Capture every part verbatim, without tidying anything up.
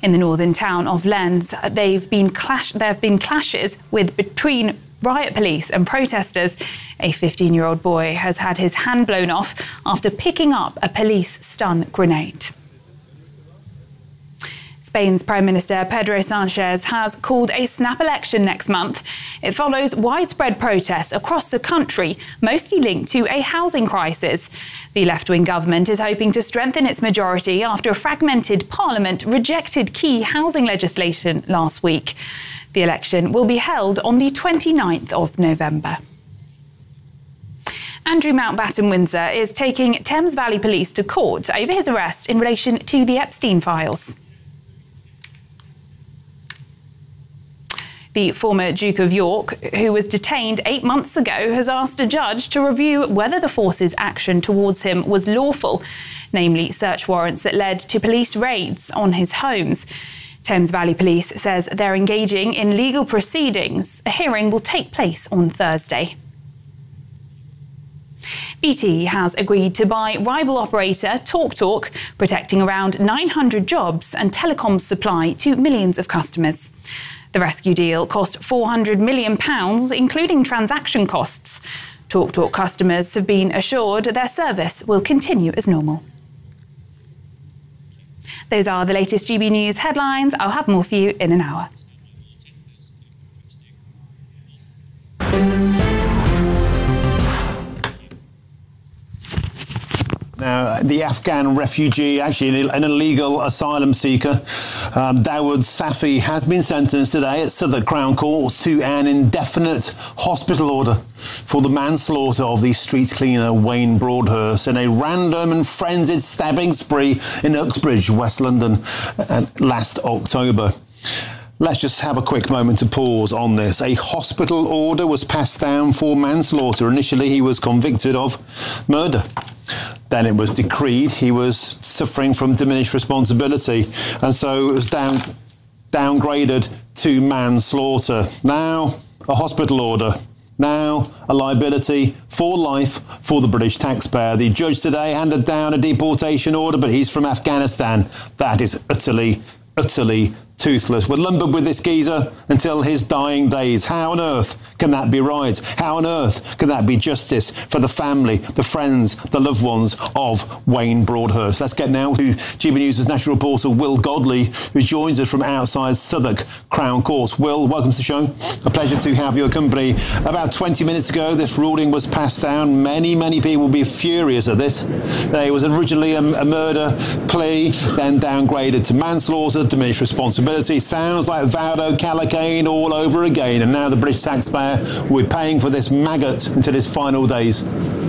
In the northern town of Lens, they've been clash- there have been clashes with between riot police and protesters. A fifteen-year-old boy has had his hand blown off after picking up a police stun grenade. Spain's Prime Minister Pedro Sánchez has called a snap election next month. It follows widespread protests across the country, mostly linked to a housing crisis. The left-wing government is hoping to strengthen its majority after a fragmented parliament rejected key housing legislation last week. The election will be held on the twenty-ninth of November. Andrew Mountbatten Windsor is taking Thames Valley Police to court over his arrest in relation to the Epstein files. The former Duke of York, who was detained eight months ago, has asked a judge to review whether the force's action towards him was lawful, namely search warrants that led to police raids on his homes. Thames Valley Police says they're engaging in legal proceedings. A hearing will take place on Thursday. B T has agreed to buy rival operator TalkTalk, protecting around nine hundred jobs and telecoms supply to millions of customers. The rescue deal cost four hundred million pounds, including transaction costs. TalkTalk customers have been assured their service will continue as normal. Those are the latest G B News headlines. I'll have more for you in an hour. Now, the Afghan refugee, actually an illegal asylum seeker, um, Dawood Safi, has been sentenced today at Southwark Crown Court to an indefinite hospital order for the manslaughter of the street cleaner Wayne Broadhurst in a random and frenzied stabbing spree in Uxbridge, West London, uh, last October. Let's just have a quick moment to pause on this. A hospital order was passed down for manslaughter. Initially, he was convicted of murder. Then it was decreed he was suffering from diminished responsibility, and so it was down, downgraded to manslaughter. Now, a hospital order. Now, a liability for life for the British taxpayer. The judge today handed down a deportation order, but he's from Afghanistan. That is utterly, utterly toothless. We're lumbered with this geezer until his dying days. How on earth can that be right? How on earth can that be justice for the family, the friends, the loved ones of Wayne Broadhurst? Let's get now to G B News' national reporter Will Godley, who joins us from outside Southwark Crown Court. Will, welcome to the show. A pleasure to have your company. About twenty minutes ago, this ruling was passed down. Many, many people will be furious at this. It was originally a, a murder plea, then downgraded to manslaughter, diminished responsibility. Sounds like Valdo Calacane all over again, and now the British taxpayer will be paying for this maggot until his final days.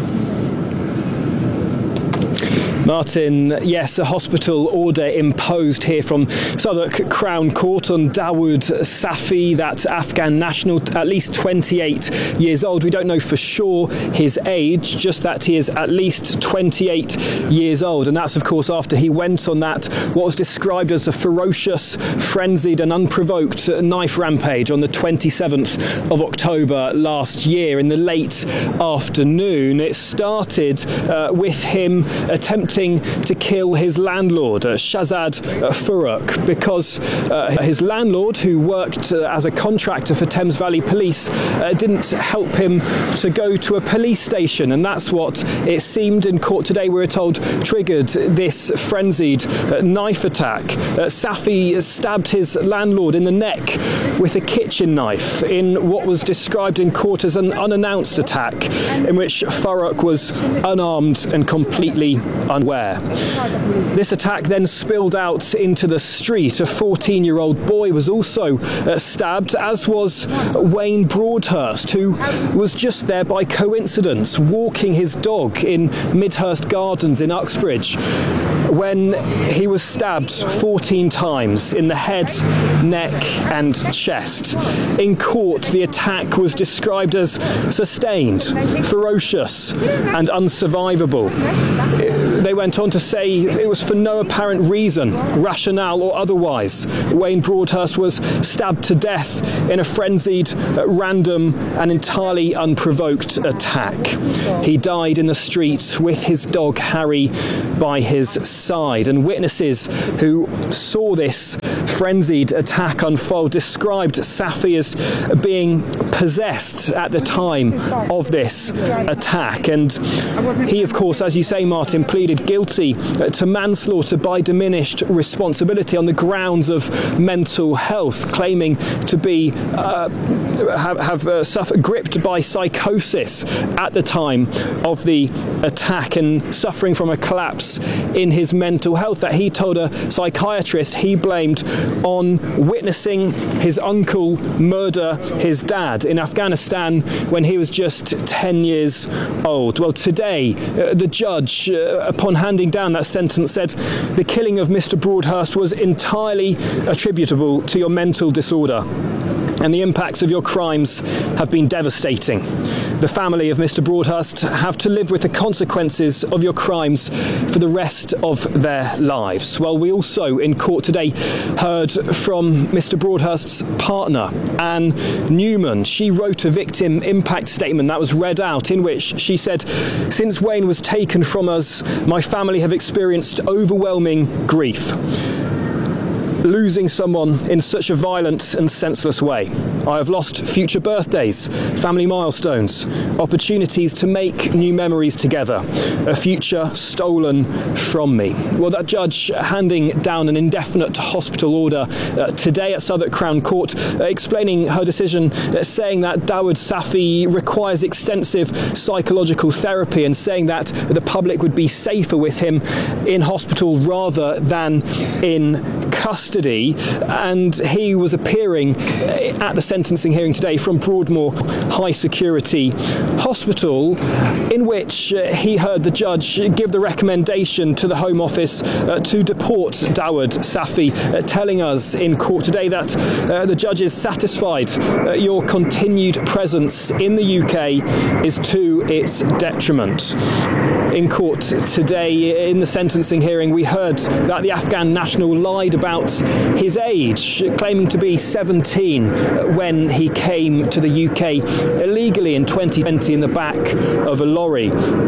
Martin, yes, a hospital order imposed here from Southwark Crown Court on Dawood Safi, that Afghan national, at least twenty-eight years old. We don't know for sure his age, just that he is at least twenty-eight years old. And that's, of course, after he went on that, what was described as a ferocious, frenzied and unprovoked knife rampage on the twenty-seventh of October last year in the late afternoon. It started uh, with him attempting to kill his landlord, uh, Shahzad uh, Farooq, because uh, his landlord, who worked uh, as a contractor for Thames Valley Police, uh, didn't help him to go to a police station, and that's what it seemed in court today, we were told, triggered this frenzied uh, knife attack. Uh, Safi stabbed his landlord in the neck with a kitchen knife in what was described in court as an unannounced attack, in which Farooq was unarmed and completely unaware. This attack then spilled out into the street. A fourteen-year-old boy was also uh, stabbed, as was Wayne Broadhurst, who was just there by coincidence, walking his dog in Midhurst Gardens in Uxbridge, when he was stabbed fourteen times in the head, neck and chest. In court, the attack was described as sustained, ferocious and unsurvivable. They they went on to say it was for no apparent reason, rationale or otherwise. Wayne Broadhurst was stabbed to death in a frenzied, uh, random and entirely unprovoked attack. He died in the street with his dog Harry by his side, and witnesses who saw this frenzied attack unfold described Safi as being possessed at the time of this attack. And he, of course, as you say, Martin, pleaded guilty to manslaughter by diminished responsibility on the grounds of mental health, claiming to be uh, have, have uh, suffered, gripped by psychosis at the time of the attack and suffering from a collapse in his mental health that he told a psychiatrist he blamed on witnessing his uncle murder his dad in Afghanistan when he was just ten years old. Well, today, uh, the judge, uh, upon handing down that sentence, said the killing of Mister Broadhurst was entirely attributable to your mental disorder, and the impacts of your crimes have been devastating. The family of Mister Broadhurst have to live with the consequences of your crimes for the rest of their lives. Well, we also in court today heard from Mister Broadhurst's partner, Anne Newman. She wrote a victim impact statement that was read out, in which she said, "Since Wayne was taken from us, my family have experienced overwhelming grief. Losing someone in such a violent and senseless way. I have lost future birthdays, family milestones, opportunities to make new memories together, a future stolen from me." Well, that judge handing down an indefinite hospital order uh, today at Southwark Crown Court, uh, explaining her decision, uh, saying that Dawood Safi requires extensive psychological therapy, and saying that the public would be safer with him in hospital rather than in custody. And he was appearing at the sentencing hearing today from Broadmoor High Security Hospital, in which uh, he heard the judge give the recommendation to the Home Office uh, to deport Dawood Safi, uh, telling us in court today that uh, the judge is satisfied uh, your continued presence in the U K is to its detriment. In court today, in the sentencing hearing, we heard that the Afghan national lied about his age, claiming to be seventeen when he came to the U K illegally in twenty twenty in the back of a lorry.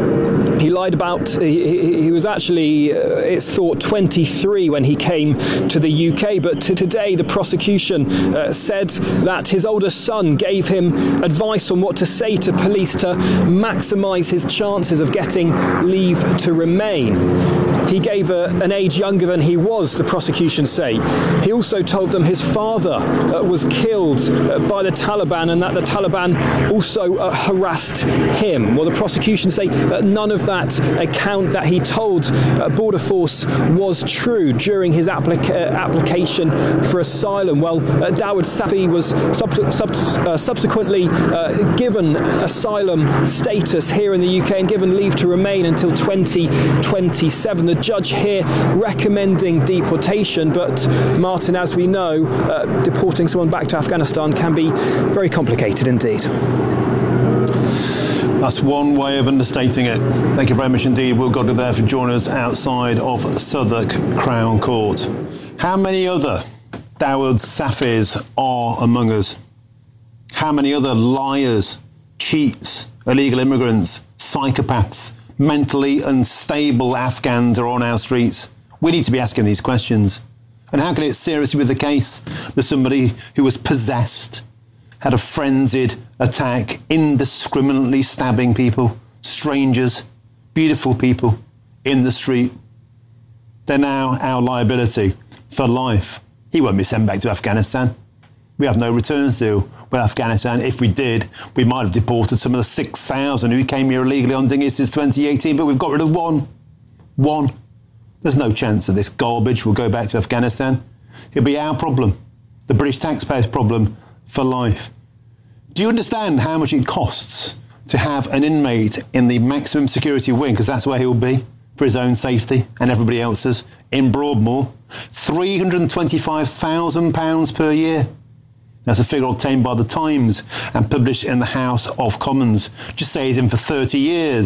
He lied about, he, he was actually, uh, it's thought, twenty-three when he came to the U K, but to today the prosecution uh, said that his older son gave him advice on what to say to police to maximise his chances of getting leave to remain. He gave a, an age younger than he was, the prosecution say. He also told them his father uh, was killed uh, by the Taliban, and that the Taliban also uh, harassed him. Well, the prosecution say uh, none of that account that he told uh, Border Force was true during his applica- uh, application for asylum. Well, uh, Dawood Safi was sub- sub- uh, subsequently uh, given asylum status here in the U K and given leave to remain until twenty twenty-seven. The judge here recommending deportation, but Martin, as we know, uh, deporting someone back to Afghanistan can be very complicated indeed. That's one way of understating it. Thank you very much indeed, Will Godwin, there for joining us outside of Southwark Crown Court. How many other Dawood Safis are among us? How many other liars, cheats, illegal immigrants, psychopaths, mentally unstable Afghans are on our streets? We need to be asking these questions. And how can it seriously be the case that somebody who was possessed, had a frenzied attack, indiscriminately stabbing people, strangers, beautiful people in the street, they're now our liability for life? He won't be sent back to Afghanistan. We have no returns deal with Afghanistan. If we did, we might have deported some of the six thousand who came here illegally on dinghies since twenty eighteen, but we've got rid of one. One. There's no chance that this garbage will go back to Afghanistan. It'll be our problem, the British taxpayers' problem for life. Do you understand how much it costs to have an inmate in the maximum security wing, because that's where he'll be, for his own safety and everybody else's, in Broadmoor? three hundred twenty-five thousand pounds per year. That's a figure obtained by the Times and published in the House of Commons. Just say he's in for thirty years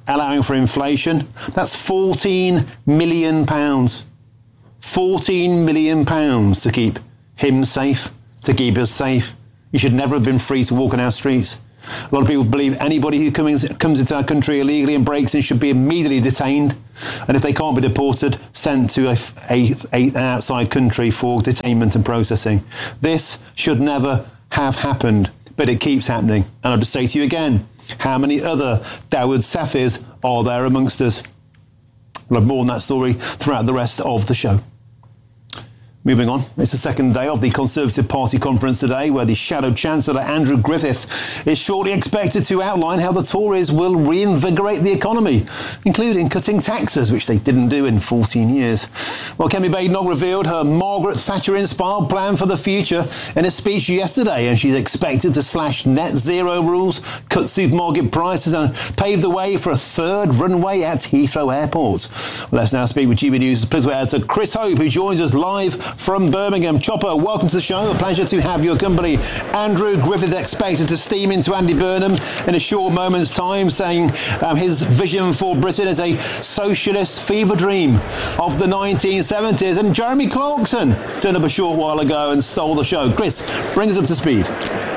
allowing for inflation. That's fourteen million pounds. fourteen million pounds to keep him safe, to keep us safe. He should never have been free to walk on our streets. A lot of people believe anybody who comes, comes into our country illegally and breaks in should be immediately detained. And if they can't be deported, sent to a, a, a, an outside country for detainment and processing. This should never have happened, but it keeps happening. And I'll just say to you again, how many other Dawood Safis are there amongst us? We'll have more on that story throughout the rest of the show. Moving on, it's the second day of the Conservative Party conference today, where the Shadow Chancellor Andrew Griffith is shortly expected to outline how the Tories will reinvigorate the economy, including cutting taxes, which they didn't do in fourteen years. Well, Kemi Badenoch revealed her Margaret Thatcher-inspired plan for the future in a speech yesterday, and she's expected to slash net zero rules, cut supermarket prices and pave the way for a third runway at Heathrow Airport. Well, let's now speak with G B News' political editor Chris Hope, who joins us live from Birmingham. Chopper, welcome to the show. A pleasure to have your company. Andrew Griffith expected to steam into Andy Burnham in a short moment's time, saying um, his vision for Britain is a socialist fever dream of the nineteen seventies. And Jeremy Clarkson turned up a short while ago and stole the show. Chris, bring us up to speed.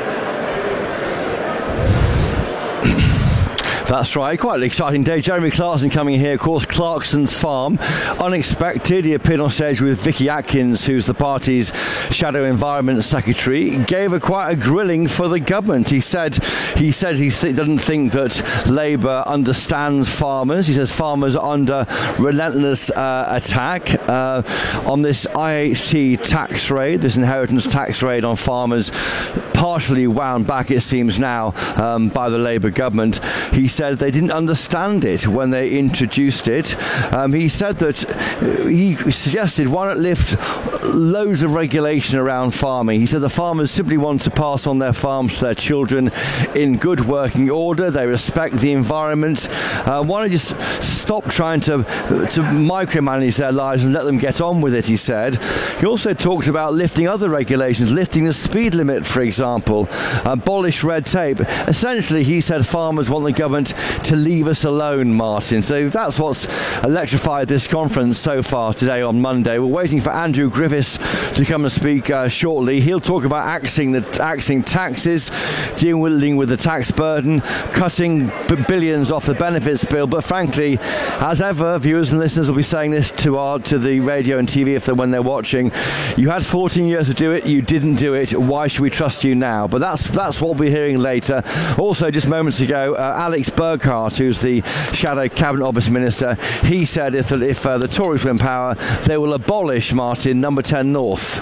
That's right, quite an exciting day. Jeremy Clarkson coming here, of course, Clarkson's Farm. Unexpected, he appeared on stage with Vicky Atkins, who's the party's Shadow Environment Secretary. Gave her quite a grilling for the government. He said he said he th- doesn't think that Labour understands farmers. He says farmers are under relentless uh, attack uh, on this I H T tax raid, this inheritance tax raid on farmers, partially wound back, it seems now, um, by the Labour government. He said they didn't understand it when they introduced it. Um, he said that he suggested why not lift loads of regulation around farming. He said the farmers simply want to pass on their farms to their children in good working order. They respect the environment. Uh, why don't you just stop trying to to micromanage their lives and let them get on with it, he said. He also talked about lifting other regulations, lifting the speed limit, for example, abolish red tape. Essentially, he said farmers want the government to leave us alone, Martin. So that's what's electrified this conference so far today on Monday. We're waiting for Andrew Griffiths to come and speak uh, shortly. He'll talk about axing the axing taxes, dealing with the tax burden, cutting b- billions off the benefits bill. But frankly, as ever, viewers and listeners will be saying this to our to the radio and T V if they're when they're watching. You had fourteen years to do it. You didn't do it. Why should we trust you now? But that's that's what we'll be hearing later. Also, just moments ago, uh, Alex Burghardt, who's the Shadow Cabinet Office Minister, he said if, if uh, the Tories win power, they will abolish, Martin, number ten North.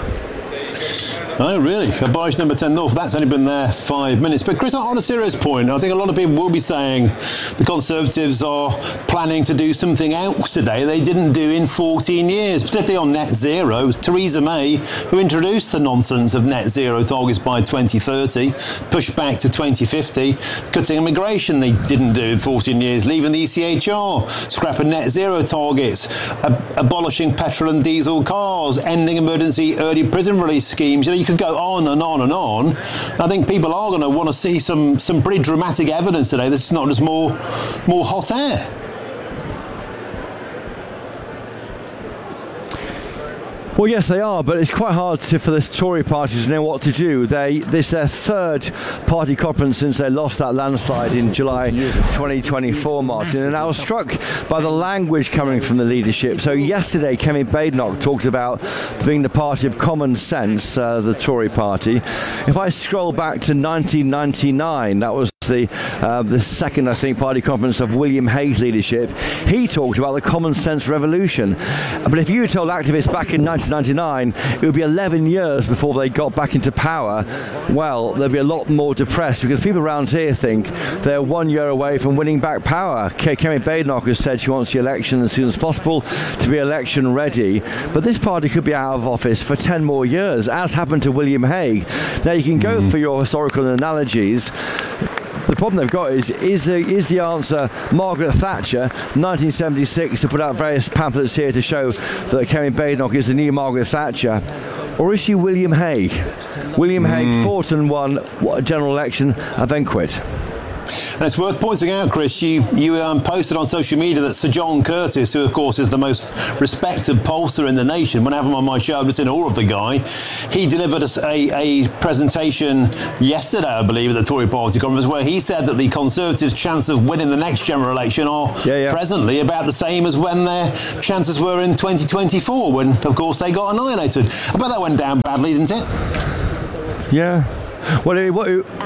Oh, really? Abolish number ten North. That's only been there five minutes. But Chris, on a serious point, I think a lot of people will be saying the Conservatives are planning to do something else today they didn't do in fourteen years, particularly on net zero. It was Theresa May who introduced the nonsense of net zero targets by twenty thirty, pushed back to twenty fifty, cutting immigration they didn't do in fourteen years, leaving the E C H R, scrapping net zero targets, ab- abolishing petrol and diesel cars, ending emergency early prison release schemes. You know, you could go on and on and on. I think people are going to want to see some some pretty dramatic evidence today. This is not just more more hot air. Well, yes, they are, but it's quite hard to, for this Tory party to know what to do. They, this is their third party conference since they lost that landslide in July twenty twenty-four, Martin. And I was struck by the language coming from the leadership. So yesterday, Kemi Badenoch talked about being the party of common sense, uh, the Tory party. If I scroll back to nineteen ninety-nine, that was the uh, the second, I think, party conference of William Hague's leadership. He talked about the common sense revolution. But if you told activists back in nineteen ninety-nine it would be eleven years before they got back into power, well, they'll be a lot more depressed, because people around here think they're one year away from winning back power. Kemi Badenoch has said she wants the election as soon as possible to be election ready, but this party could be out of office for ten more years, as happened to William Hague. Now, you can go mm. for your historical analogies. The problem they've got is, is the is the answer Margaret Thatcher, nineteen seventy-six, to put out various pamphlets here to show that Kemi Badenoch is the new Margaret Thatcher? Or is she William Hague? William mm. Hague fought and won a general election and then quit. And it's worth pointing out, Chris, you, you um, posted on social media that Sir John Curtis, who of course is the most respected pollster in the nation, when I have him on my show, I'm just in awe of the guy. He delivered a, a, a presentation yesterday, I believe, at the Tory party conference, where he said that the Conservatives' chance of winning the next general election are yeah, yeah. presently about the same as when their chances were in twenty twenty-four, when, of course, they got annihilated. I bet that went down badly, didn't it? Yeah. Well, it, what, it,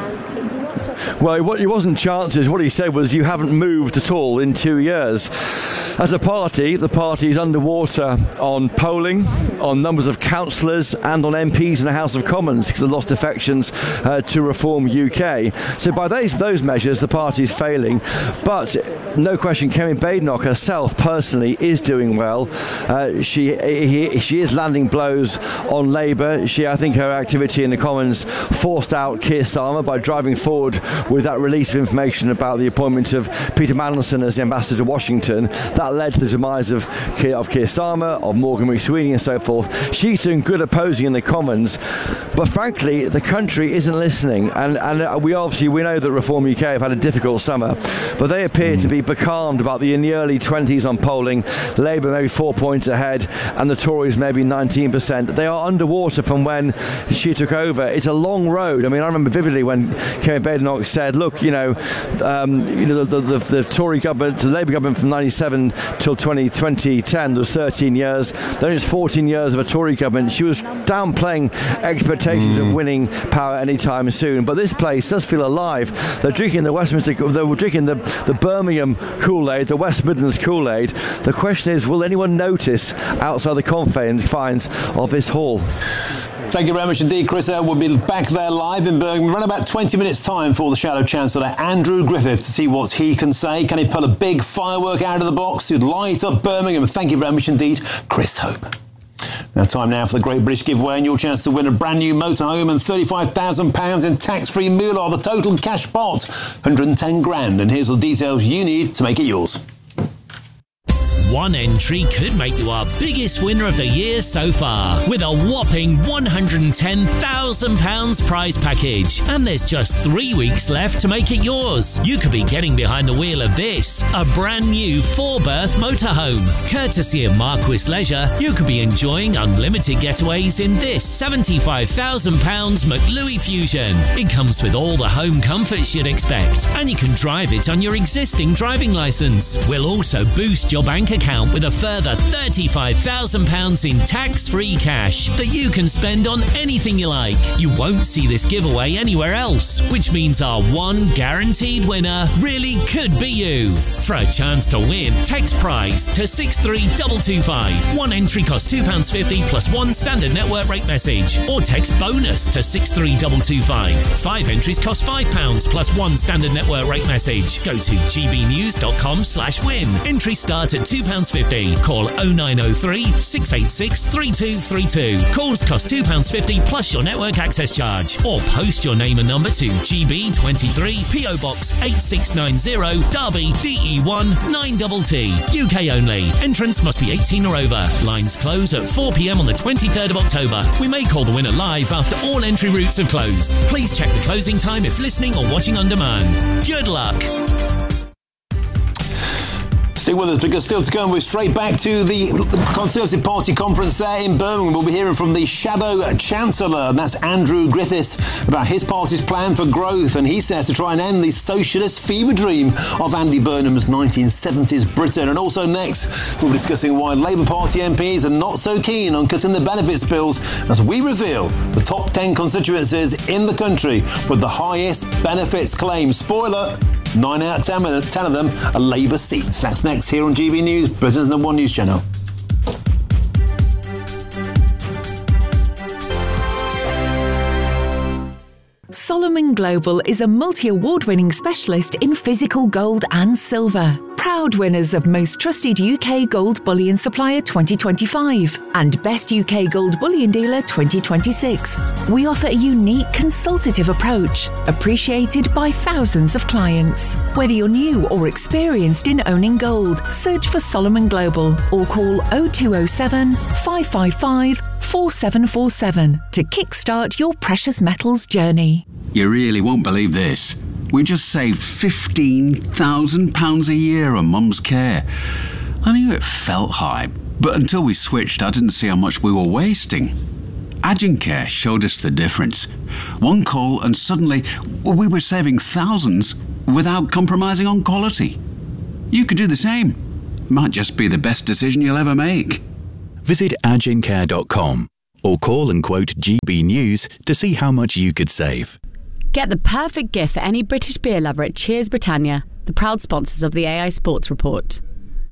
well, what it wasn't chances. What he said was, you haven't moved at all in two years. As a party, the party is underwater on polling, on numbers of councillors and on M Ps in the House of Commons because they lost affections uh, to Reform U K. So by those, those measures, the party is failing. But no question, Kemi Badenoch herself personally is doing well. Uh, she he, she is landing blows on Labour. She, I think her activity in the Commons forced out Keir Starmer by driving forward with that release of information about the appointment of Peter Mandelson as the ambassador to Washington. That led to the demise of Keir, of Keir Starmer, of Morgan McSweeney and so forth. She's doing good opposing in the Commons, but frankly the country isn't listening, and, and we obviously we know that Reform U K have had a difficult summer, but they appear to be becalmed about the in the early twenties on polling. Labour maybe four points ahead and the Tories maybe nineteen percent. They are underwater from when she took over. It's a long road. I mean, I remember vividly when Kemi Badenoch said, look, you know, um, you know the, the, the Tory government, the Labour government from ninety-seven till twenty ten, there was thirteen years. Then it's fourteen years of a Tory government. She was downplaying expectations mm. of winning power anytime soon. But this place does feel alive. They're drinking the Westminster, they were drinking the, the Birmingham Kool-Aid, the West Midlands Kool-Aid. The question is, will anyone notice outside the confines of this hall? Thank you very much indeed, Chris. Uh, we'll be back there live in Birmingham. Run about twenty minutes' time for the Shadow Chancellor, Andrew Griffith, to see what he can say. Can he pull a big firework out of the box to light up Birmingham? Thank you very much indeed, Chris Hope. Now, time now for the Great British Giveaway and your chance to win a brand new motorhome and thirty-five thousand pounds in tax-free moolah. The total cash pot, one hundred ten grand. And here's the details you need to make it yours. One entry could make you our biggest winner of the year so far, with a whopping one hundred ten thousand pounds prize package. And there's just three weeks left to make it yours. You could be getting behind the wheel of this, a brand new four-berth motorhome. Courtesy of Marquis Leisure, you could be enjoying unlimited getaways in this seventy-five thousand pounds McLuey Fusion. It comes with all the home comforts you'd expect, and you can drive it on your existing driving licence. We'll also boost your bank account account with a further thirty-five thousand pounds in tax-free cash that you can spend on anything you like. You won't see this giveaway anywhere else, which means our one guaranteed winner really could be you. For a chance to win, text prize to six three two two five. One entry costs two pounds fifty plus one standard network rate message, or text bonus to six three two two five. Five entries cost five pounds plus one standard network rate message. Go to gbnews.com slash win. Entries start at two pounds fifty. Call oh nine oh three, six eight six, three two three two. Calls cost two pounds fifty plus your network access charge. Or post your name and number to G B twenty-three, P O Box eight six nine zero, Derby, D E one nine T T. U K only. Entrance must be eighteen or over. Lines close at four p.m. on the twenty-third of October. We may call the winner live after all entry routes have closed. Please check the closing time if listening or watching on demand. Good luck. Stick with us, because still to come, we're straight back to the Conservative Party conference there in Birmingham. We'll be hearing from the Shadow Chancellor, and that's Andrew Griffiths, about his party's plan for growth. And he says to try and end the socialist fever dream of Andy Burnham's nineteen seventies Britain. And also next, we'll be discussing why Labour Party M Ps are not so keen on cutting the benefits bills, as we reveal the top ten constituencies in the country with the highest benefits claims. Spoiler, nine out of ten of them are Labour seats. That's next here on G B News, Britain's number one news channel. Solomon Global is a multi-award-winning specialist in physical gold and silver. Proud winners of Most Trusted U K Gold Bullion Supplier twenty twenty-five and Best U K Gold Bullion Dealer twenty twenty-six. We offer a unique consultative approach, appreciated by thousands of clients. Whether you're new or experienced in owning gold, search for Solomon Global or call oh two oh seven, five five five, four seven four seven to kickstart your precious metals journey. You really won't believe this. We just saved fifteen thousand pounds a year on Mum's care. I knew it felt high, but until we switched, I didn't see how much we were wasting. Agencare showed us the difference. One call and suddenly we were saving thousands without compromising on quality. You could do the same. Might just be the best decision you'll ever make. Visit agencare dot com or call and quote G B News to see how much you could save. Get the perfect gift for any British beer lover at Cheers Britannia, the proud sponsors of the A I Sports Report.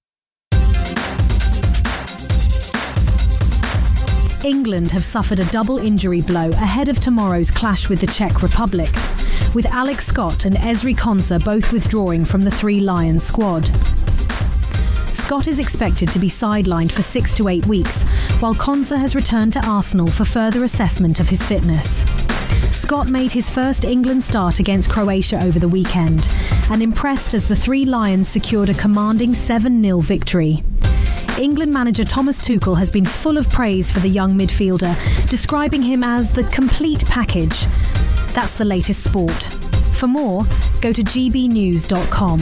England have suffered a double injury blow ahead of tomorrow's clash with the Czech Republic, with Alex Scott and Ezri Konsa both withdrawing from the Three Lions squad. Scott is expected to be sidelined for six to eight weeks, while Konsa has returned to Arsenal for further assessment of his fitness. Scott made his first England start against Croatia over the weekend and impressed as the Three Lions secured a commanding seven nil victory. England manager Thomas Tuchel has been full of praise for the young midfielder, describing him as the complete package. That's the latest sport. For more, go to g b news dot com.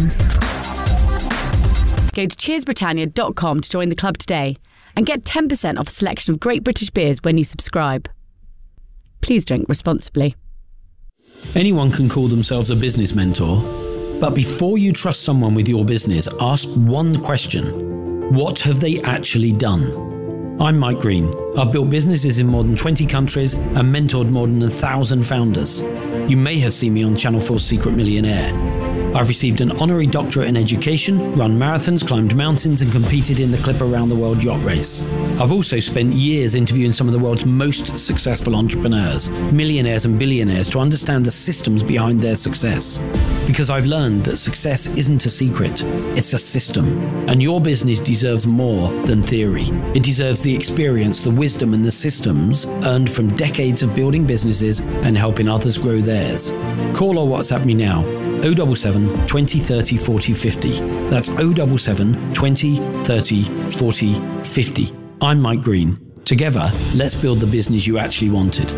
Go to cheers britannia dot com to join the club today and get ten percent off a selection of great British beers when you subscribe. Please drink responsibly. Anyone can call themselves a business mentor, but before you trust someone with your business, ask one question. What have they actually done? I'm Mike Green. I've built businesses in more than twenty countries and mentored more than a thousand founders. You may have seen me on Channel four's Secret Millionaire. I've received an honorary doctorate in education, run marathons, climbed mountains and competed in the Clipper Round the World yacht race. I've also spent years interviewing some of the world's most successful entrepreneurs, millionaires and billionaires, to understand the systems behind their success. Because I've learned that success isn't a secret, it's a system. And your business deserves more than theory. It deserves the experience, the wisdom and the systems earned from decades of building businesses and helping others grow theirs. Call or WhatsApp me now. oh seven seven, twenty, thirty, forty, fifty. That's oh seven seven, twenty, thirty, forty, fifty. I'm Mike Green. Together, let's build the business you actually wanted.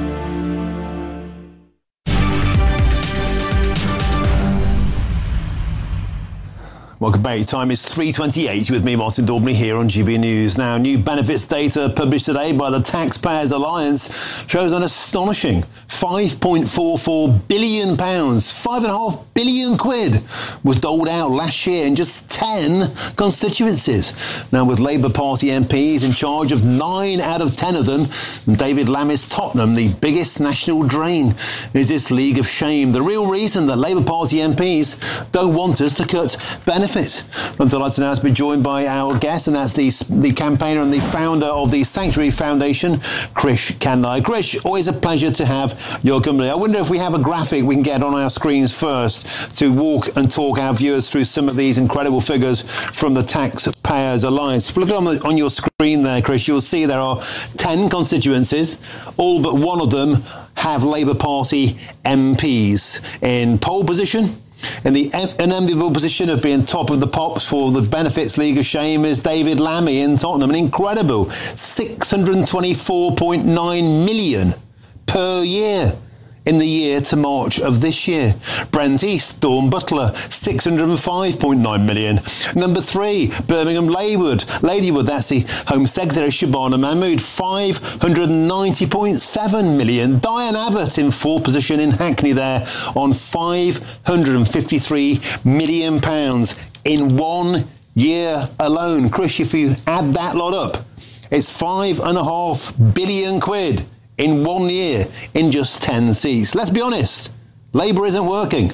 Welcome back. Time is three twenty-eight with me, Martin Daubney, here on G B News. Now, new benefits data published today by the Taxpayers Alliance shows an astonishing five point four four billion pounds, five and a half billion quid was doled out last year in just ten constituencies. Now, with Labour Party M Ps in charge of nine out of ten of them, David Lammy's Tottenham, the biggest national drain, is this league of shame. The real reason that Labour Party M Ps don't want us to cut benefits. I'm delighted now to be joined by our guest, and that's the, the campaigner and the founder of the Sanctuary Foundation, Krish Kandiah. Krish, always a pleasure to have your company. I wonder if we have a graphic we can get on our screens first to walk and talk our viewers through some of these incredible figures from the Taxpayers Alliance. Look on, the, on your screen there, Krish, you'll see there are ten constituencies. All but one of them have Labour Party M Ps in pole position. In the unenviable position of being top of the pops for the Benefits League of Shame is David Lammy in Tottenham. An incredible six hundred twenty-four point nine million per year in the year to March of this year. Brent East, Dawn Butler, six hundred five point nine million. Number three, Birmingham Ladywood. Ladywood, that's the Home Secretary, Shabana Mahmood, five hundred ninety point seven million. Diane Abbott in fourth position in Hackney there on five hundred fifty-three million pounds in one year alone. Krish, if you add that lot up, it's five and a half billion quid in one year, in just ten seats. Let's be honest, Labour isn't working.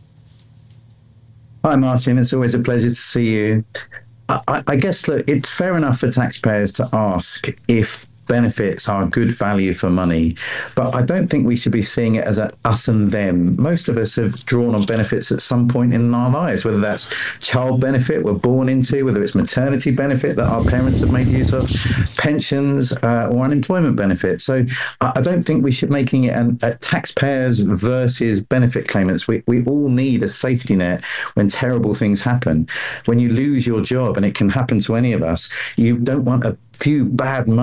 Hi, Martin. It's always a pleasure to see you. I, I guess, look, it's fair enough for taxpayers to ask if benefits are good value for money, but I don't think we should be seeing it as a us and them. Most of us have drawn on benefits at some point in our lives, whether that's child benefit we're born into, whether it's maternity benefit that our parents have made use of, pensions uh, or unemployment benefit. So I don't think we should be making it an, a taxpayers versus benefit claimants. We, we all need a safety net when terrible things happen. When you lose your job, and it can happen to any of us, you don't want a few bad months to mean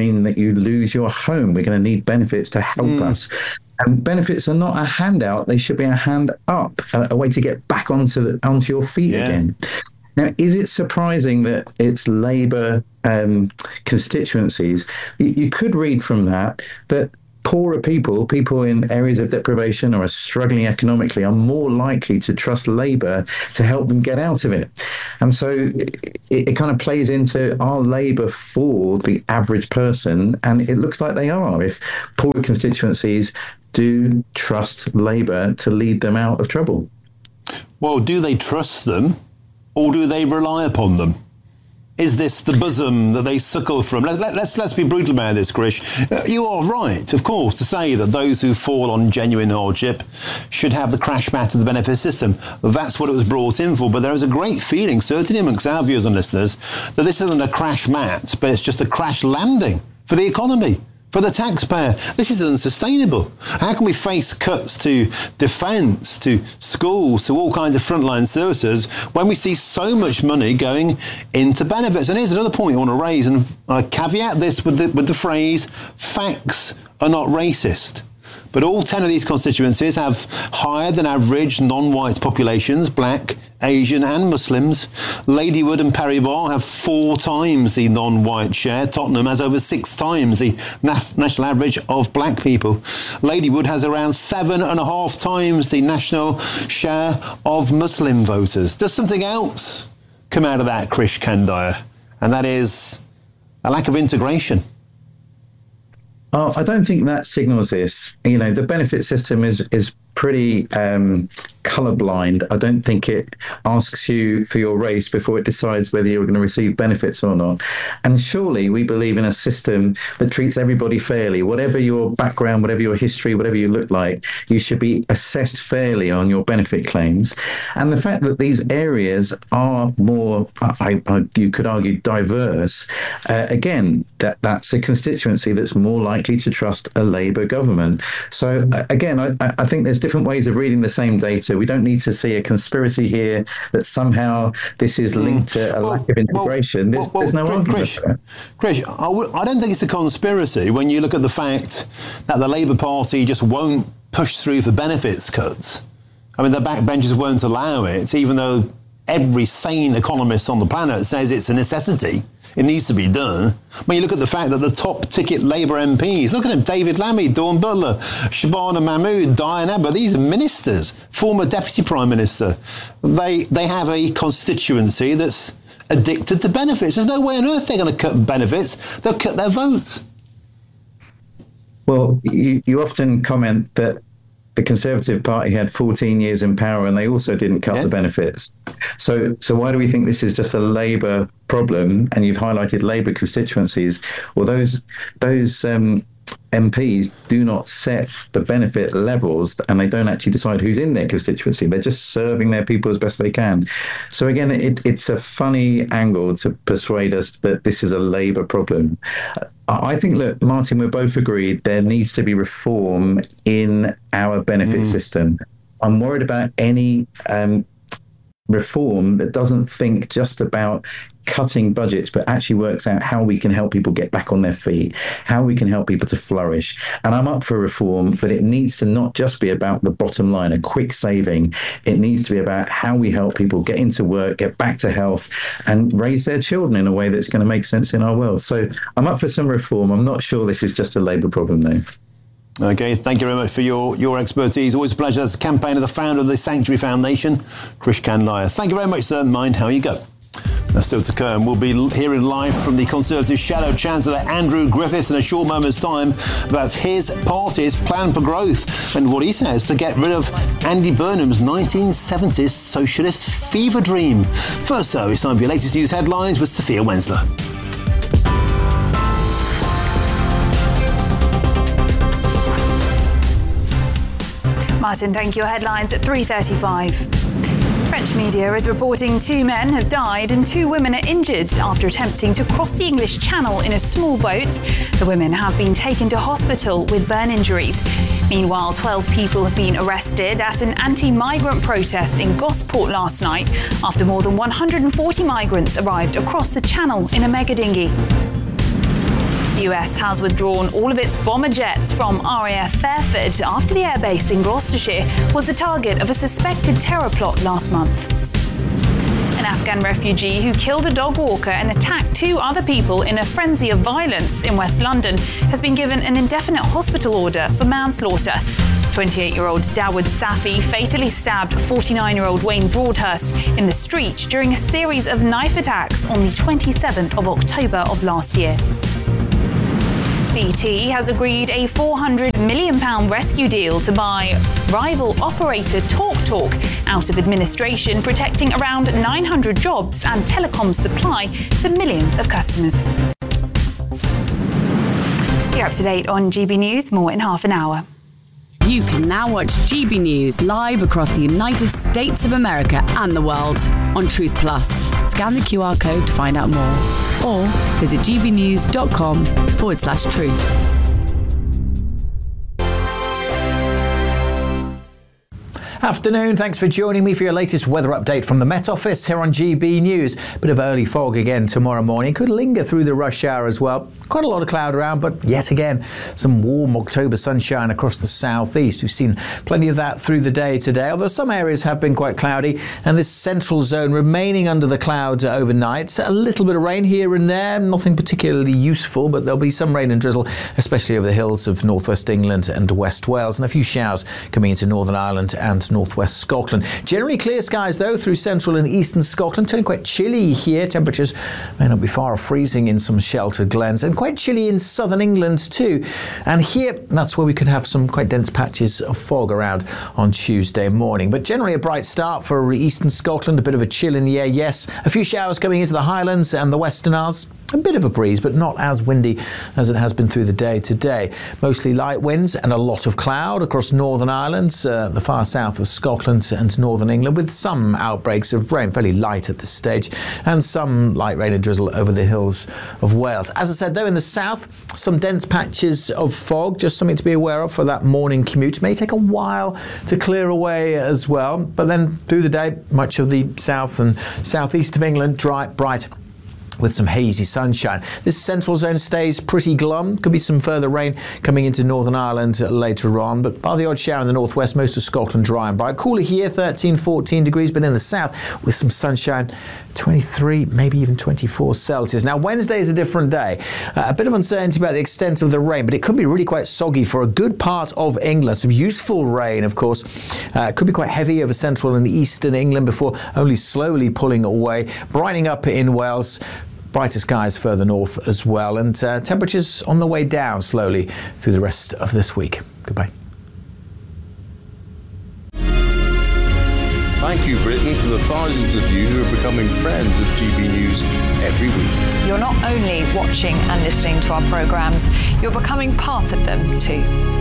mean that you lose your home. We're going to need benefits to help mm. us. And benefits are not a handout. They should be a hand up, a, a way to get back onto the, onto your feet yeah. again. Now, is it surprising that it's Labour um, constituencies? You, you could read from that that poorer people, people in areas of deprivation or are struggling economically, are more likely to trust Labour to help them get out of it. And so it, it kind of plays into, are Labour for the average person? And it looks like they are, if poorer constituencies do trust Labour to lead them out of trouble. Well, do they trust them? Or do they rely upon them? Is this the bosom that they suckle from? Let's, let, let's, let's be brutal about this, Krish. Uh, you are right, of course, to say that those who fall on genuine hardship should have the crash mat of the benefit system. That's what it was brought in for. But there is a great feeling, certainly amongst our viewers and listeners, that this isn't a crash mat, but it's just a crash landing for the economy, for the taxpayer. This is unsustainable. How can we face cuts to defence, to schools, to all kinds of frontline services when we see so much money going into benefits? And here's another point I want to raise, and I caveat this with the, with the phrase, facts are not racist. But all ten of these constituencies have higher than average non-white populations, black, Asian and Muslims. Ladywood and Perry Barr have four times the non-white share. Tottenham has over six times the naf- national average of black people. Ladywood has around seven and a half times the national share of Muslim voters. Does something else come out of that, Krish Kandiah? And that is a lack of integration. Oh, I don't think that signals this. You know, the benefit system is is pretty um, colourblind. I don't think it asks you for your race before it decides whether you're going to receive benefits or not. And surely we believe in a system that treats everybody fairly. Whatever your background, whatever your history, whatever you look like, you should be assessed fairly on your benefit claims. And the fact that these areas are more, I, I, you could argue, diverse, uh, again, that, that's a constituency that's more likely to trust a Labour government. So uh, again, I, I think there's different ways of reading the same data. We don't need to see a conspiracy here that somehow this is linked to a well, lack of integration. Well, there's, well, there's no well, argument Krish, for that. Krish, I, w- I don't think it's a conspiracy when you look at the fact that the Labour Party just won't push through for benefits cuts. I mean, the backbenchers won't allow it, even though every sane economist on the planet says it's a necessity. It needs to be done. When you look at the fact that the top ticket Labour M Ps, look at them, David Lammy, Dawn Butler, Shabana Mahmood, Diane Abbott, these are ministers, former Deputy Prime Minister. They they have a constituency that's addicted to benefits. There's no way on earth they're going to cut benefits. They'll cut their votes. Well, you, you often comment that the Conservative Party had fourteen years in power and they also didn't cut yeah. the benefits. So so why do we think this is just a Labour problem? And you've highlighted Labour constituencies. Well, those those um, M Ps do not set the benefit levels and they don't actually decide who's in their constituency. They're just serving their people as best they can. So again, it, it's a funny angle to persuade us that this is a Labour problem. I think, look, Martin, we're both agreed there needs to be reform in our benefit mm. system. I'm worried about any um, reform that doesn't think just about cutting budgets, but actually works out how we can help people get back on their feet, how we can help people to flourish. And I'm up for reform, but it needs to not just be about the bottom line, a quick saving. It needs to be about how we help people get into work, get back to health, and raise their children in a way that's going to make sense in our world. So I'm up for some reform. I'm not sure this is just a Labour problem, though. OK, thank you very much for your, your expertise. Always a pleasure. That's the campaigner, the founder of the Sanctuary Foundation, Krish Kandiah. Thank you very much, sir. Mind how you go. That's still to come. We'll be hearing live from the Conservative Shadow Chancellor Andrew Griffiths in a short moment's time about his party's plan for growth and what he says to get rid of Andy Burnham's nineteen seventies socialist fever dream. First, though, it's time for your latest news headlines with Sophia Wensler. Martin, thank you. Your headlines at three thirty-five. French media is reporting two men have died and two women are injured after attempting to cross the English Channel in a small boat. The women have been taken to hospital with burn injuries. Meanwhile, twelve people have been arrested at an anti-migrant protest in Gosport last night after more than one hundred forty migrants arrived across the Channel in a mega dinghy. The U S has withdrawn all of its bomber jets from R A F Fairford after the airbase in Gloucestershire was the target of a suspected terror plot last month. An Afghan refugee who killed a dog walker and attacked two other people in a frenzy of violence in West London has been given an indefinite hospital order for manslaughter. twenty-eight-year-old Dawood Safi fatally stabbed forty-nine-year-old Wayne Broadhurst in the street during a series of knife attacks on the twenty-seventh of October of last year. B T has agreed a four hundred million pounds rescue deal to buy rival operator TalkTalk out of administration, protecting around nine hundred jobs and telecom supply to millions of customers. You're up to date on G B News, more in half an hour. You can now watch G B News live across the United States of America and the world on Truth Plus. Scan the Q R code to find out more, or visit gbnews.com forward slash truth. Afternoon, thanks for joining me for your latest weather update from the Met Office here on G B News. Bit of early fog again tomorrow morning, could linger through the rush hour as well. Quite a lot of cloud around, but yet again, some warm October sunshine across the southeast. We've seen plenty of that through the day today, although some areas have been quite cloudy, and this central zone remaining under the clouds overnight. A little bit of rain here and there, nothing particularly useful, but there'll be some rain and drizzle, especially over the hills of northwest England and West Wales, and a few showers coming into Northern Ireland and northwest Scotland. Generally clear skies though through central and eastern Scotland, turning quite chilly here. Temperatures may not be far off freezing in some sheltered glens, and quite chilly in southern England too. And here, that's where we could have some quite dense patches of fog around on Tuesday morning. But generally a bright start for eastern Scotland, a bit of a chill in the air, yes. A few showers coming into the Highlands and the Western Isles. A bit of a breeze, but not as windy as it has been through the day today. Mostly light winds and a lot of cloud across Northern Ireland, uh, the far south of Scotland and northern England, with some outbreaks of rain, fairly light at this stage, and some light rain and drizzle over the hills of Wales. As I said, though, in the south, some dense patches of fog, just something to be aware of for that morning commute. May take a while to clear away as well, but then through the day, much of the south and southeast of England, dry, bright, with some hazy sunshine. This central zone stays pretty glum. Could be some further rain coming into Northern Ireland later on, but bar the odd shower in the northwest, most of Scotland dry and bright. Cooler here, thirteen, fourteen degrees, but in the south with some sunshine, twenty-three, maybe even twenty-four Celsius. Now, Wednesday is a different day. Uh, a bit of uncertainty about the extent of the rain, but it could be really quite soggy for a good part of England. Some useful rain, of course. Uh, it could be quite heavy over central and eastern England before only slowly pulling away, brightening up in Wales. Brighter skies further north as well, and uh, temperatures on the way down slowly through the rest of this week. Goodbye. Thank you, Britain, for the thousands of you who are becoming friends of G B News every week. You're not only watching and listening to our programmes, you're becoming part of them too.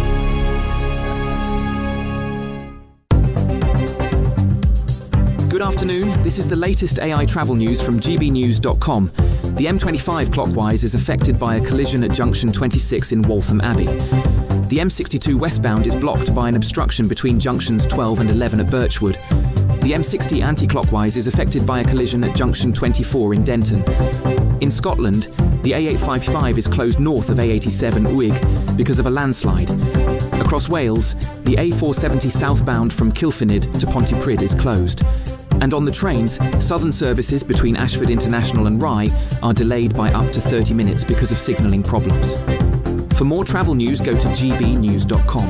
Good afternoon, this is the latest A I travel news from g b news dot com. The M twenty-five clockwise is affected by a collision at junction twenty-six in Waltham Abbey. The M sixty-two westbound is blocked by an obstruction between junctions twelve and eleven at Birchwood. The M sixty anti-clockwise is affected by a collision at junction twenty-four in Denton. In Scotland, the A eight fifty-five is closed north of A eighty-seven Uig because of a landslide. Across Wales, the A four seventy southbound from Kilfynid to Pontypridd is closed. And on the trains, southern services between Ashford International and Rye are delayed by up to thirty minutes because of signalling problems. For more travel news, go to g b news dot com.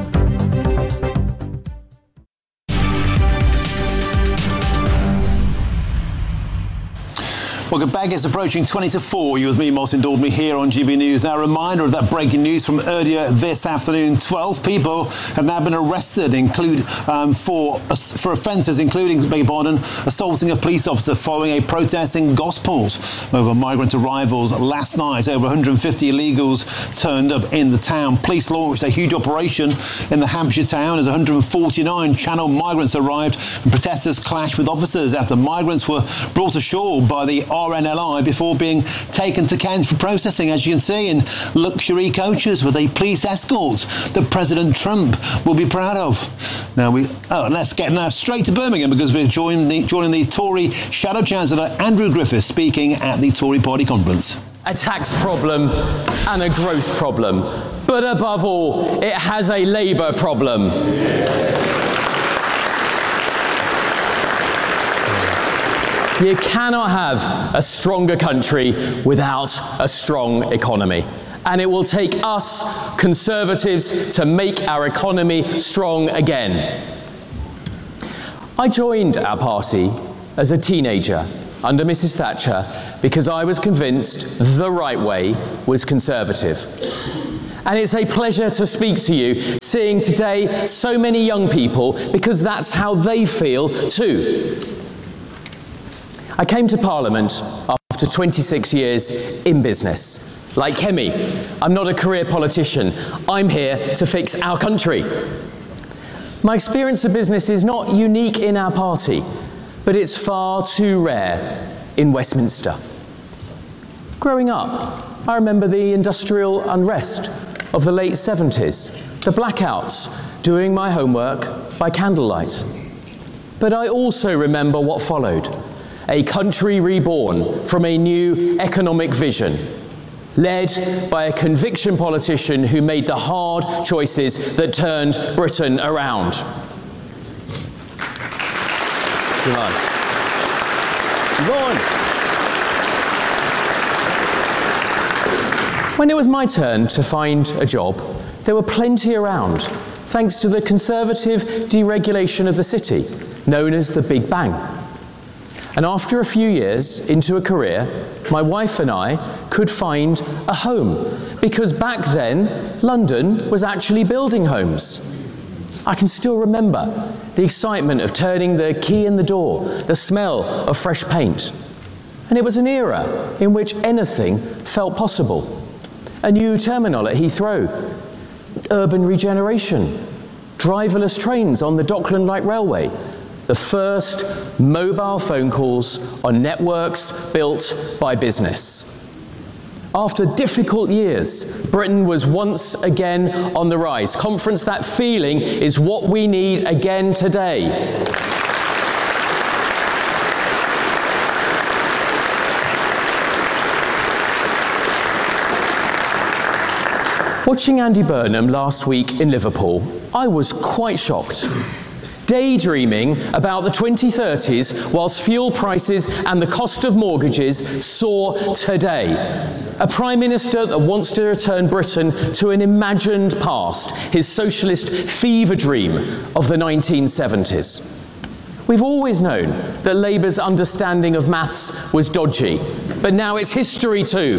Welcome back. It's approaching twenty to four. You with me, Martin Dordemy, here on G B News. Now, a reminder of that breaking news from earlier this afternoon. twelve people have now been arrested, include um, for for offences, including, beg your pardon, assaulting a police officer following a protest in Gosport over migrant arrivals last night. Over one hundred fifty illegals turned up in the town. Police launched a huge operation in the Hampshire town as one hundred forty-nine Channel migrants arrived, and protesters clashed with officers after migrants were brought ashore by the R N L I before being taken to Kent for processing, as you can see, in luxury coaches with a police escort that President Trump will be proud of. Now we oh, let's get now straight to Birmingham, because we're joining the, joining the Tory Shadow Chancellor Andrew Griffiths speaking at the Tory Party conference. a tax problem and a growth problem. But above all, it has a Labour problem. You cannot have a stronger country without a strong economy. And it will take us, Conservatives, to make our economy strong again. I joined our party as a teenager under Missus Thatcher because I was convinced the right way was Conservative. And it's a pleasure to speak to you, seeing today so many young people, because that's how they feel too. I came to Parliament after twenty-six years in business. Like Kemi, I'm not a career politician. I'm here to fix our country. My experience of business is not unique in our party, but it's far too rare in Westminster. Growing up, I remember the industrial unrest of the late seventies, the blackouts, doing my homework by candlelight. But I also remember what followed, a country reborn from a new economic vision, led by a conviction politician who made the hard choices that turned Britain around. Come on. Come on. When it was my turn to find a job, there were plenty around, thanks to the Conservative deregulation of the city, known as the Big Bang. And after a few years into a career, my wife and I could find a home, because back then, London was actually building homes. I can still remember the excitement of turning the key in the door, the smell of fresh paint. And it was an era in which anything felt possible. A new terminal at Heathrow, urban regeneration, driverless trains on the Dockland Light Railway, the first mobile phone calls on networks built by business. After difficult years, Britain was once again on the rise. Conference, that feeling is what we need again today. Watching Andy Burnham last week in Liverpool, I was quite shocked. Daydreaming about the twenty thirties whilst fuel prices and the cost of mortgages soar today. A Prime Minister that wants to return Britain to an imagined past, his socialist fever dream of the nineteen seventies. We've always known that Labour's understanding of maths was dodgy, but now it's history too.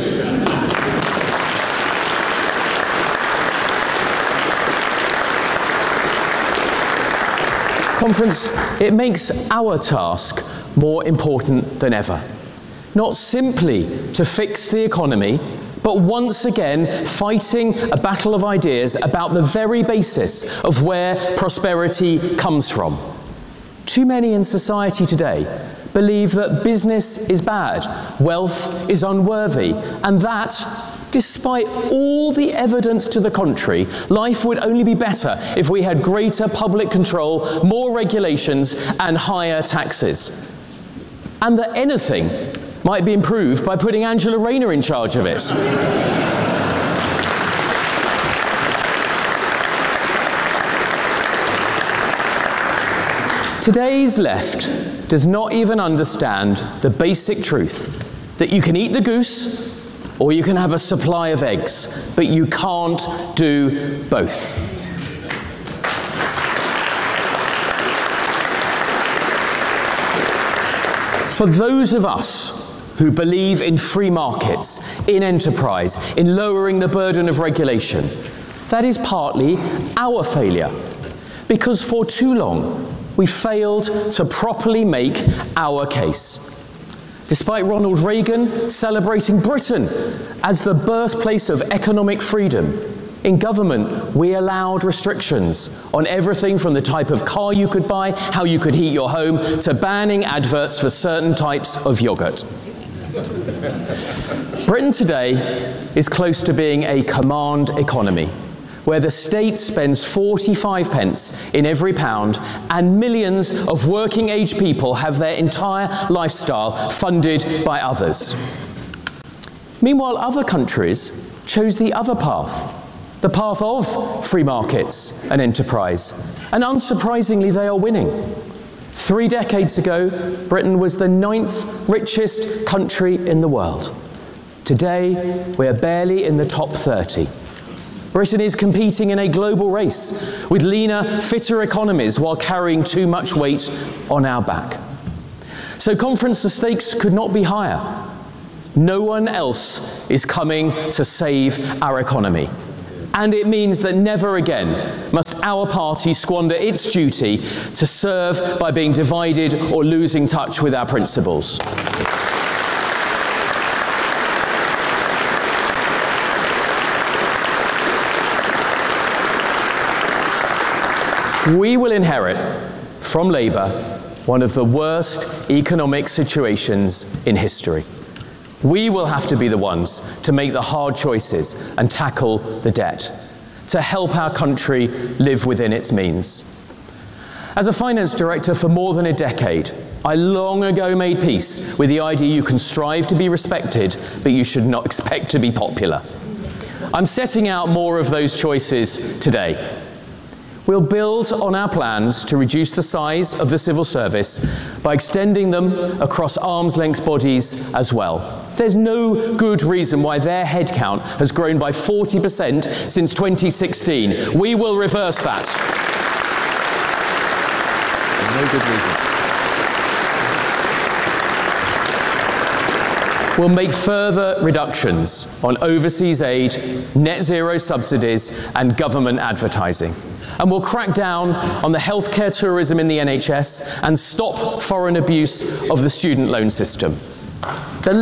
Conference, it makes our task more important than ever. Not simply to fix the economy, but once again fighting a battle of ideas about the very basis of where prosperity comes from. Too many in society today believe that business is bad, wealth is unworthy, and that, despite all the evidence to the contrary, life would only be better if we had greater public control, more regulations, and higher taxes. And that anything might be improved by putting Angela Rayner in charge of it. Today's left does not even understand the basic truth that you can eat the goose or you can have a supply of eggs, but you can't do both. For those of us who believe in free markets, in enterprise, in lowering the burden of regulation, that is partly our failure, because for too long we failed to properly make our case. Despite Ronald Reagan celebrating Britain as the birthplace of economic freedom, in government we allowed restrictions on everything from the type of car you could buy, how you could heat your home, to banning adverts for certain types of yogurt. Britain today is close to being a command economy, where the state spends forty-five pence in every pound and millions of working age people have their entire lifestyle funded by others. Meanwhile, other countries chose the other path, the path of free markets and enterprise. And unsurprisingly, they are winning. Three decades ago, Britain was the ninth richest country in the world. Today, we are barely in the top thirty. Britain is competing in a global race with leaner, fitter economies while carrying too much weight on our back. So, conference, the stakes could not be higher. No one else is coming to save our economy. And it means that never again must our party squander its duty to serve by being divided or losing touch with our principles. We will inherit from Labour one of the worst economic situations in history. We will have to be the ones to make the hard choices and tackle the debt, to help our country live within its means. As a finance director for more than a decade, I long ago made peace with the idea you can strive to be respected, but you should not expect to be popular. I'm setting out more of those choices today. We'll build on our plans to reduce the size of the civil service by extending them across arm's-length bodies as well. There's no good reason why their headcount has grown by forty percent since twenty sixteen. We will reverse that. No good reason. We'll make further reductions on overseas aid, net zero subsidies, and government advertising. And we'll crack down on the healthcare tourism in the N H S and stop foreign abuse of the student loan system. The,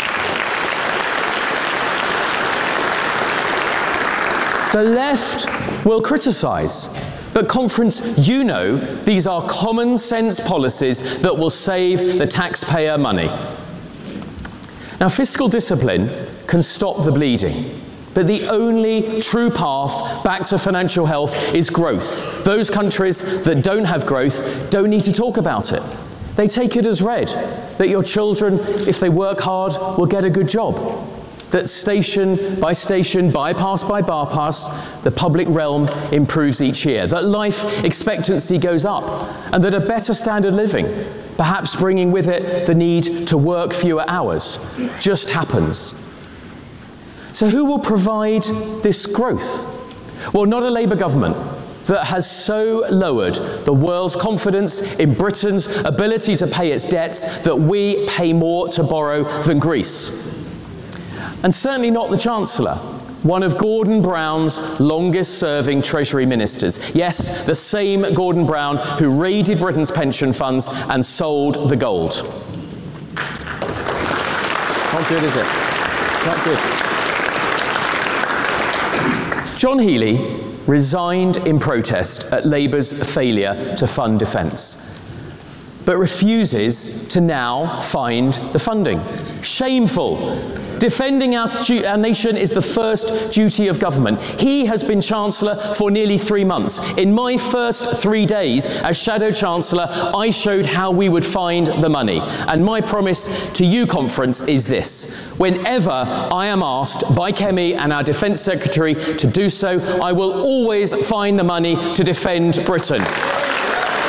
the left will criticise, but conference, you know these are common sense policies that will save the taxpayer money. Now, fiscal discipline can stop the bleeding. But the only true path back to financial health is growth. Those countries that don't have growth don't need to talk about it. They take it as read, that your children, if they work hard, will get a good job. That station by station, bypass by bypass, the public realm improves each year. That life expectancy goes up, and that a better standard of living, perhaps bringing with it the need to work fewer hours, just happens. So who will provide this growth? Well, not a Labour government that has so lowered the world's confidence in Britain's ability to pay its debts that we pay more to borrow than Greece. And certainly not the Chancellor, one of Gordon Brown's longest-serving Treasury ministers. Yes, the same Gordon Brown who raided Britain's pension funds and sold the gold. Not good, is it? Not good. John Healey resigned in protest at Labour's failure to fund defence, but refuses to now find the funding. Shameful. Defending our, our nation is the first duty of government. He has been Chancellor for nearly three months. In my first three days as Shadow Chancellor, I showed how we would find the money. And my promise to you, conference, is this. Whenever I am asked by Kemi and our Defence Secretary to do so, I will always find the money to defend Britain.